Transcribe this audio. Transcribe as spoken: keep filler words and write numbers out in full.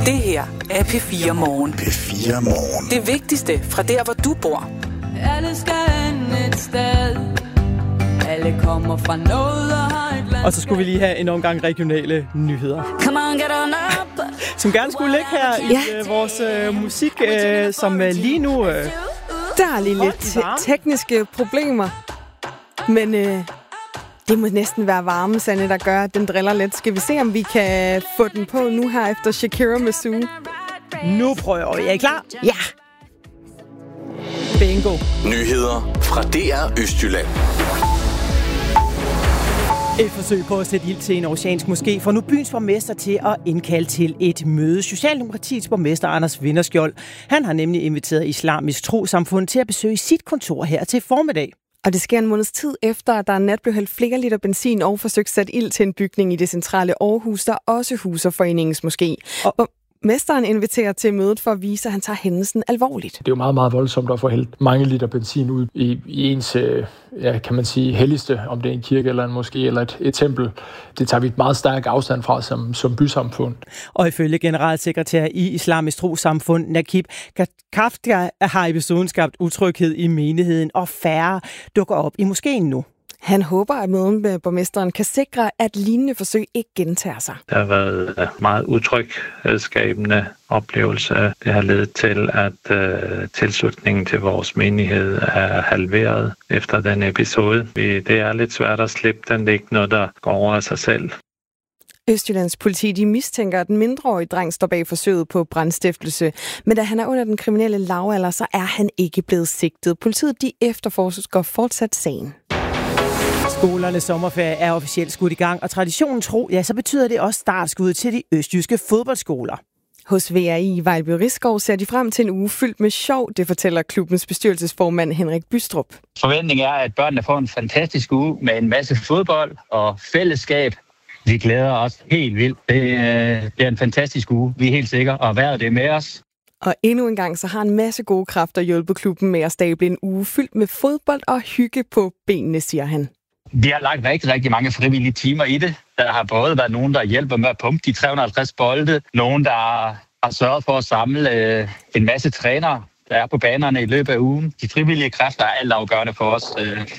Det her er P fire Morgen. P fire Morgen. Det vigtigste fra der, hvor du bor. Alle skal hen et sted. Alle kommer fra noget og har et land. Og så skulle vi lige have en omgang regionale nyheder. Come on, get on up. Som gerne skulle ligge her i Ja. øh, vores øh, musik, øh, som øh, lige nu... Øh, Der er lige Hold lidt i varme. te- tekniske problemer. Men øh, det må næsten være varme, Sanne, der gør, at den driller lidt. Skal vi se, om vi kan få den på nu her efter Shakira med Sue? nu prøver jeg. Er I klar? Ja! Bingo. Nyheder fra D R Østjylland. Et forsøg på at sætte ild til en oceansk moské får nu byens borgmester til at indkalde til et møde. Socialdemokratiets borgmester Anders Vinderskjold, han har nemlig inviteret Islamisk Trossamfund til at besøge sit kontor her til formiddag. Og det sker en måneds tid efter, at der nat blev hældt flere liter benzin og forsøgt sat ild til en bygning i det centrale Aarhus, der også huser foreningens moské. Og Mesteren inviterer til mødet for at vise, at han tager hændelsen alvorligt. Det er jo meget, meget voldsomt at få hældt mange liter benzin ud i, i ens, ja, kan man sige, helligste, om det er en kirke eller en moské eller et, et tempel. Det tager vi et meget stærk afstand fra som, som bysamfund. Og ifølge generalsekretær i Islamisk Trossamfund, Nakib Kafka, har episoden skabt utryghed i menigheden, og færre dukker op i moskéen nu. Han håber, at møden med borgmesteren kan sikre, at lignende forsøg ikke gentager sig. Der har været meget utryghedsskabende oplevelse. Det har ledet til, at uh, tilslutningen til vores menighed er halveret efter den episode. Det er lidt svært at slippe den. Det er ikke noget, der går over af sig selv. Østjyllands politi de mistænker, at den mindreårige dreng står bag forsøget på brandstiftelse. Men da han er under den kriminelle lavalder, så er han ikke blevet sigtet. Politiet de efterforsker fortsat sagen. Skolernes sommerferie er officielt skudt i gang, og traditionen tro, ja, så betyder det også startskud til de østjyske fodboldskoler. Hos V R I i Vejlby Risskov ser de frem til en uge fyldt med sjov, det fortæller klubbens bestyrelsesformand Henrik Bystrup. Forventningen er, at børnene får en fantastisk uge med en masse fodbold og fællesskab. Vi glæder os helt vildt. Det bliver en fantastisk uge, vi er helt sikre, og vejret det er med os. Og endnu en gang så har en masse gode kræfter hjulpet klubben med at stable en uge fyldt med fodbold og hygge på benene, siger han. Vi har lagt rigtig, rigtig mange frivillige timer i det. Der har både været nogen, der hjælper med at pumpe de tre hundrede og halvtreds bolde. Nogen, der har sørget for at samle øh, en masse trænere, der er på banerne i løbet af ugen. De frivillige kræfter er altafgørende for os. Øh,